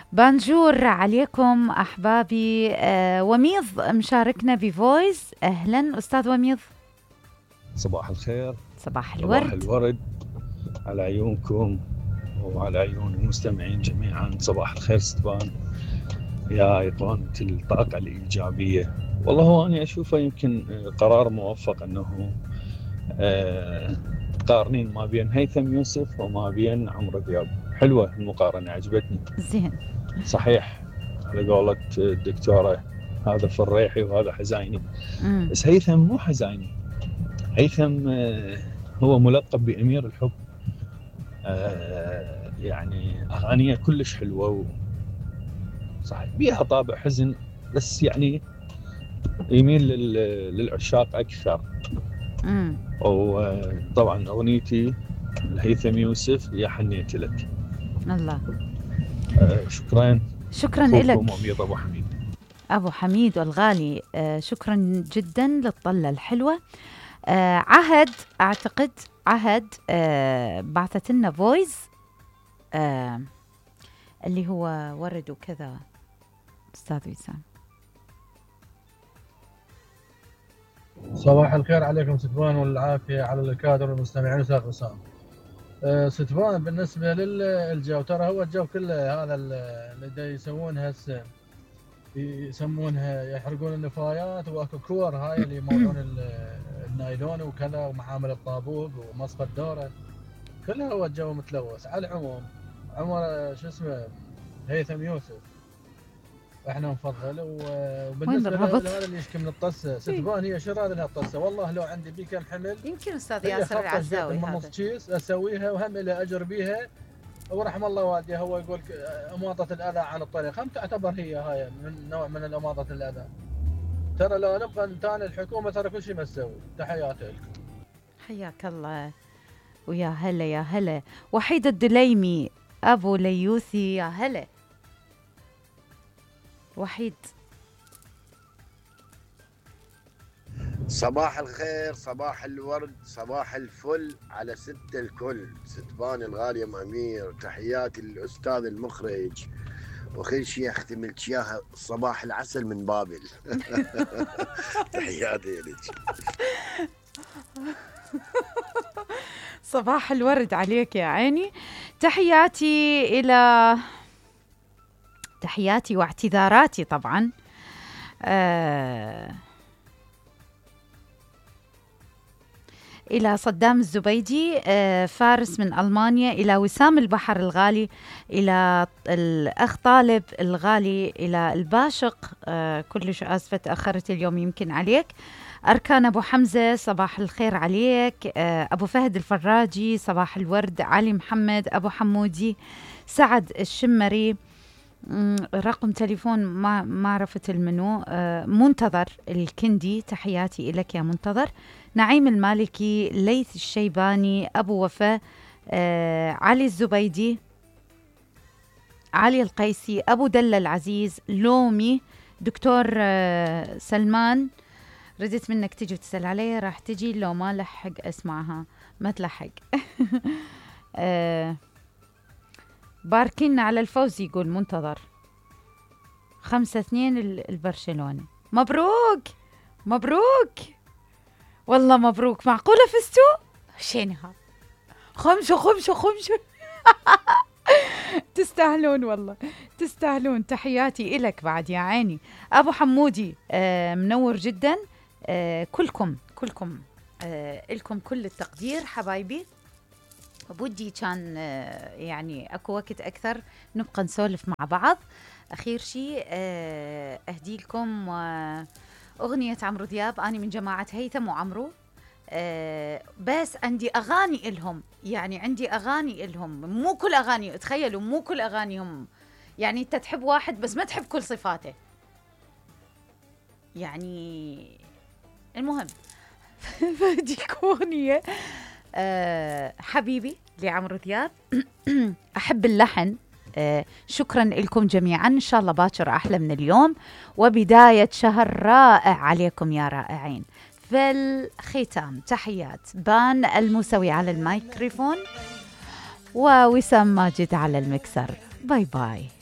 بانجور عليكم أحبابي. وميض مشاركنا بفويس. أهلا أستاذ وميض. صباح الخير. صباح الورد. صباح الورد على عيونكم وعلى عيون المستمعين جميعا. صباح الخير ستبان يا أيقونة الطاقة الإيجابية. والله هو أنا أشوفه يمكن قرار موفق أنه قارنين ما بين هيثم يوسف وما بين عمرو دياب. حلوة المقارنة، عجبتني. زين. صحيح على قولة الدكتورة هذا فريحي وهذا حزايني. بس هيثم مو حزايني. هيثم هو ملقب بأمير الحب. يعني أغانيه كلش حلوة صحيح بيها طابع حزن، بس يعني يميل للعشاق أكثر. وطبعا أغنيتي الهيثم يوسف يا حنيت لك. الله. شكرا لك وميض أبو حميد. أبو حميد الغالي. شكرا جدا للطلة الحلوة. عهد أعتقد عهد بعثت لنا فويس اللي هو ورد وكذا. أستاذ وسام. صباح الخير عليكم ستبان والعافية على الكادر والمستمعين. أستاذ وسام. ستبان بالنسبة للجو، ترى هو الجو كله هذا اللي يسوونها هسه، يسمونها يحرقون النفايات واكو كور هاي اللي يموعون النايلون وكذا ومعامل الطابوق ومصفى الدورة، كلها هو الجو متلوث. على العموم عمر شو اسمه هيثم يوسف احنا نفضل. وبالنسبه لهذا اللي يشكي من الطسه ستبان، هي شو هذه الطسه؟ والله لو عندي بي كم حمل يمكن استاذ ياسر العزاوي هذا اسويها وهم الى اجر بيها. ورحم الله والدي، هو يقول اماطه الاذى عن الطريق، هم تعتبر هي هاي من نوع من اماطه الاذى. ترى لو نبقى نتاني الحكومه ترى كل شيء ما تسوي. تحياتي لكم. حياك الله ويا هلا يا هلا. وحيد الدليمي ابو ليوثي يا هلا. وحيد. صباح الخير، صباح الورد، صباح الفل على ست الكل. ستبان الغالية أمير، تحياتي للأستاذ المخرج، وخير شيء أختم لك إياها صباح العسل من بابل. تحياتي لك. صباح الورد عليك يا عيني. تحياتي واعتذاراتي طبعا إلى صدام الزبيدي فارس من ألمانيا، إلى وسام البحر الغالي، إلى الأخ طالب الغالي، إلى الباشق. كلش آسفة تأخرت اليوم يمكن عليك. أركان أبو حمزة صباح الخير عليك. أبو فهد الفراجي صباح الورد. علي محمد أبو حمودي. سعد الشمري. رقم تليفون ما عرفت المنو. منتظر الكندي تحياتي إلك يا منتظر. نعيم المالكي. ليث الشيباني. أبو وفاء. علي الزبيدي. علي القيسي. أبو دلة العزيز. لومي. دكتور سلمان. ردت منك تجي وتسأل علي، راح تجي لو ما لحق اسمعها ما تلحق. باركين على الفوز يقول منتظر. 5-2 البرشلونة. مبروك والله مبروك. معقولة فزتوا؟ شينها 5. تستاهلون والله تستاهلون. تحياتي إلك بعد يا عيني. أبو حمودي منور جدا. كلكم لكم كل التقدير حبايبي. بودي كان يعني اكو وقت اكثر نبقى نسولف مع بعض. اخير شيء اهدي لكم اغنيه عمرو دياب. اني من جماعه هيثم وعمرو، بس عندي اغاني الهم، يعني عندي اغاني الهم مو كل اغاني. تخيلوا مو كل اغانيهم، يعني انت تحب واحد بس ما تحب كل صفاته. يعني المهم فديك اغنيه حبيبي لعمرو دياب. أحب اللحن. شكرا لكم جميعا. إن شاء الله باكر أحلى من اليوم، وبداية شهر رائع عليكم يا رائعين. في الختام تحيات بان الموسوي على الميكروفون ووسام ماجد على المكسر. باي باي.